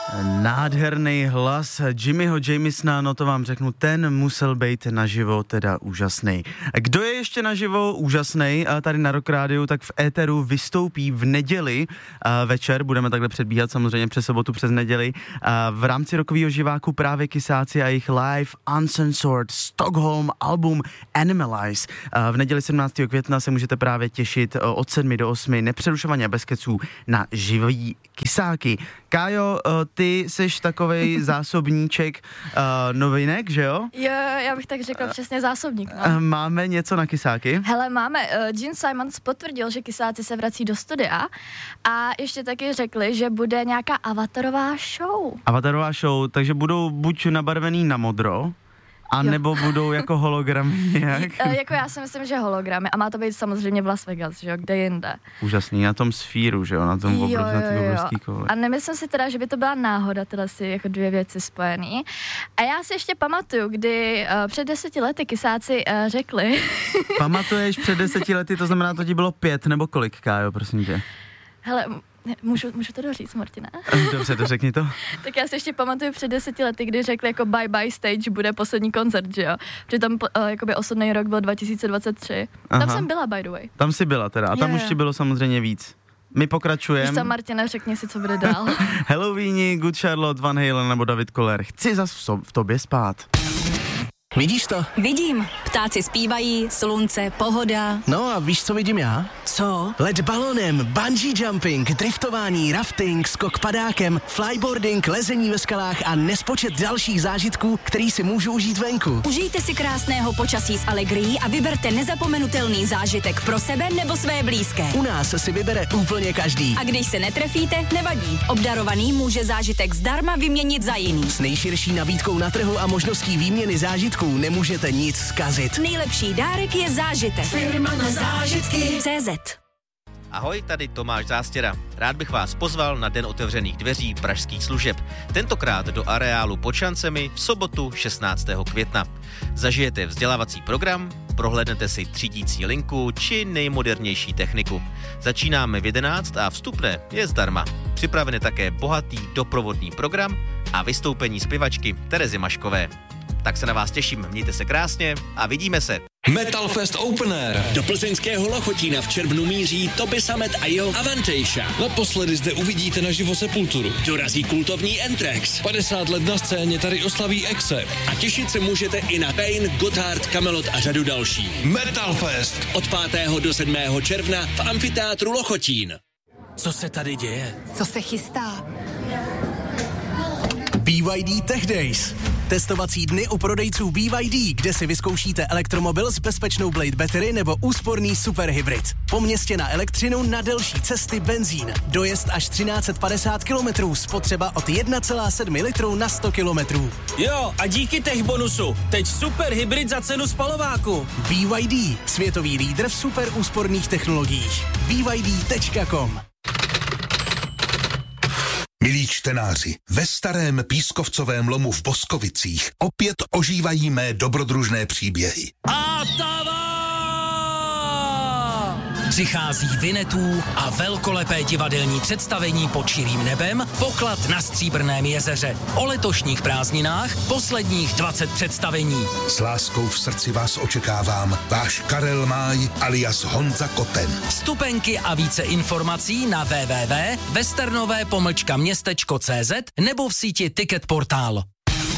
Nádherný hlas Jimmyho Jamisona, no to vám řeknu, ten musel být naživo teda úžasný. Kdo je ještě naživo úžasný tady na Rock Rádiu, tak v éteru vystoupí v neděli večer, budeme takhle předbíhat samozřejmě přes sobotu, přes neděli, v rámci rockového živáku právě Kysáci a jejich live Uncensored Stockholm album Animalize. V neděli 17. května se můžete právě těšit od 7 do 8 nepřerušovaně bez keců na živý Kysáky. Kájo, ty seš takovej zásobníček novinek, že jo? Jo, já bych tak řekla přesně zásobník. No. Máme něco na Kysáky? Hele, máme. Gene Simons potvrdil, že Kysáci se vrací do studia a ještě taky řekli, že bude nějaká avatarová show. Avatarová show, takže budou buď nabarvený na modro, a nebo budou jako hologramy nějak? Jako já si myslím, že hologramy. A má to být samozřejmě v Las Vegas, že jo, kde jinde. Úžasný, na tom sfíru, že jo, na tom obrovský koule. A nemyslím si teda, že by to byla náhoda, tyhle si jako dvě věci spojený. A já si ještě pamatuju, kdy před 10 lety Kysáci řekli... Pamatuješ před 10 lety, to znamená, to ti bylo 5 nebo kolik, Kájo, prosím tě? Hele, můžu to doříct, Martina? Dobře, to řekni to. Tak já si ještě pamatuju před 10 lety, kdy řekli jako bye bye stage, bude poslední koncert, že jo? Protože tam jakoby osudný rok byl 2023. Aha. Tam jsem byla, by the way. Tam jsi byla teda, a tam už ti bylo samozřejmě víc. My pokračujeme. Víš co, Martina, řekni si, co bude dál. Halloweeni, Good Charlotte, Van Halen nebo David Koller. Chci zas v tobě spát. Vidíš to? Vidím. Ptáci zpívají, slunce, pohoda. No a víš, co vidím já? Co? Let balonem, bungee jumping, driftování, rafting, skok padákem, flyboarding, lezení ve skalách a nespočet dalších zážitků, který si můžu užít venku. Užijte si krásného počasí s Allegrií a vyberte nezapomenutelný zážitek pro sebe nebo své blízké. U nás si vybere úplně každý. A když se netrefíte, nevadí. Obdarovaný může zážitek zdarma vyměnit za jiný. S nejširší nabídkou na trhu a možností výměny zážitků nemůžete nic zkazit. Nejlepší dárek je zážitek. Firma na zážitky. CZ. Ahoj, tady Tomáš Zástěra. Rád bych vás pozval na Den otevřených dveří pražských služeb. Tentokrát do areálu pod Šancemi v sobotu 16. května. Zažijete vzdělávací program, prohlédnete si třídící linku či nejmodernější techniku. Začínáme v 11 a vstupné je zdarma. Připraven je také bohatý doprovodný program a vystoupení zpěvačky Terezy Maškové. Tak se na vás těším, mějte se krásně a vidíme se. Metal Fest Open Air. Do plzeňského Lochotína v červnu míří Toby Sammet a jeho Avantasia. Naposledy zde uvidíte naživo Sepulturu. Dorazí kultovní Anthrax. 50 let na scéně tady oslaví Exe. A těšit se můžete i na Pain, Gotthard, Kamelot a řadu dalších. Metal Fest. Od 5. do 7. června v amfiteátru Lochotín. Co se tady děje? Co se chystá? BYD Tech Days. Testovací dny u prodejců BYD, kde si vyzkoušíte elektromobil s bezpečnou Blade Battery nebo úsporný superhybrid. Po městě na elektřinu, na delší cesty benzín. Dojezd až 1350 km, spotřeba od 1,7 litru na 100 km. Jo, a díky tech bonusu, teď superhybrid za cenu spalováku. BYD, světový lídr v super úsporných technologiích. BYD.com. Milí čtenáři, ve starém pískovcovém lomu v Boskovicích opět ožívají mé dobrodružné příběhy. Přichází Vinetů a velkolepé divadelní představení Pod širým nebem, Poklad na Stříbrném jezeře. O letošních prázdninách posledních 20 představení. S láskou v srdci vás očekávám, váš Karel Máj alias Honza Koten. Vstupenky a více informací na www.westernové-městečko.cz nebo v síti Ticket Portál.